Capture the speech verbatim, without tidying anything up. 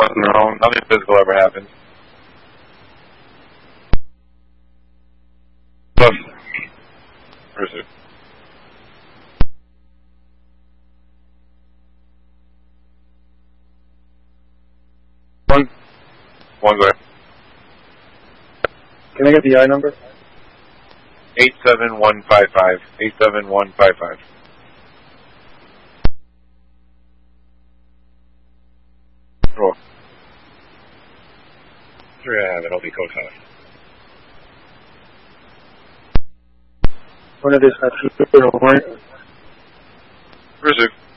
on their own. Nothing physical ever happened. Plus, pursuit. One. One go ahead. Can I get the I number? Eight seven one five five. Eight seven one five five. Roll. Sure, I have it. I'll be code five. One of this has zero, right? Pursuit.